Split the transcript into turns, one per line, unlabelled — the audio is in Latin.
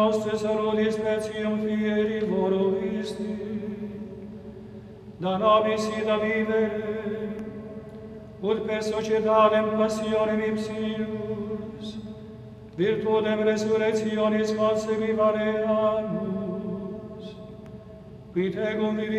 nostre salutis specium fieri voro isti, da nobis ida vivere, ut per societatem passionem ipsius, virtutem resurrectionis conseguivareamus, qui tegum vivi